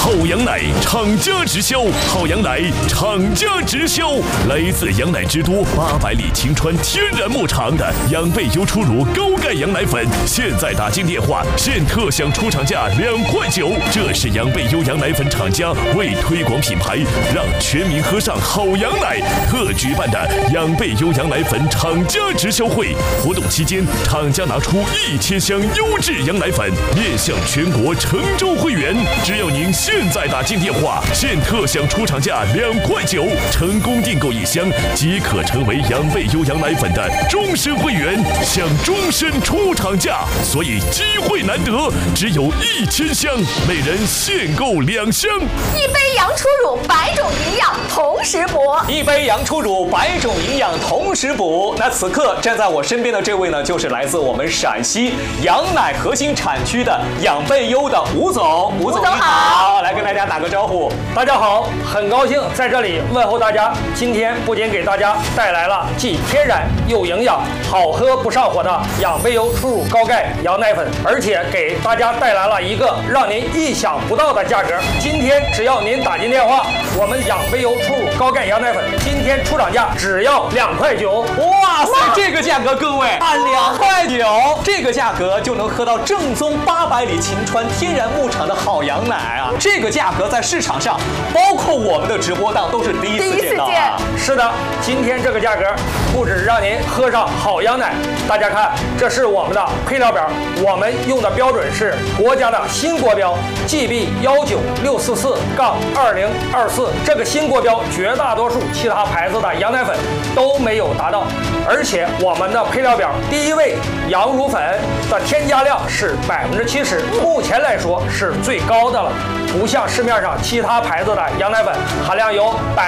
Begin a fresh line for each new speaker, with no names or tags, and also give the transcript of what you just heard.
好羊奶厂家直销，好羊奶厂家直销，来自羊奶之都800里秦川天然牧场的养贝优初乳高钙羊奶粉，现在打进电话，现特享出厂价2块9。这是养贝优羊奶粉厂家为推广品牌，让全民喝上好羊奶特举办的养贝优羊奶粉厂家直销会。活动期间，厂家拿出1000箱优质羊奶粉，面向全国成州会员。只要您现在打进电话，现特享出厂价2块9，成功订购1箱即可成为养贝优羊奶粉的终身会员，享终身出厂价。所以机会难得，只有1000箱，每人限购2箱。
一杯羊初乳，100种营养同时补。
一杯羊初乳，100种营养同时补。那此刻站在我身边的这位呢，就是来自我们陕西羊奶核心产区的养贝优的吴总。吴总好，来跟大家打个招呼。
大家好，很高兴在这里问候大家。今天不仅给大家带来了既天然又营养、好喝不上火的养贝优初乳高钙羊奶粉，而且给大家带来了一个让您意想不到的价格。今天只要您打进电话，我们养贝优初乳高钙羊奶粉今天出厂价只要2块9。
哇塞，这个价格各位按2块9，这个价格就能喝到正宗800里秦川天然牧场的好羊奶啊！这个价格在市场上，包括我们的直播档都是第一次见到啊！
是的，今天这个价格不止让您喝上好羊奶，大家看，这是我们的配料表，我们用的标准是国家的新国标 GB19644-2024，这个新国标绝大多数其他牌子的羊奶粉都没有达到，而且我们的配料表第一位羊乳粉的添加量是70%，目前来说是最高的了，不像市面上其他牌子的羊奶粉含量有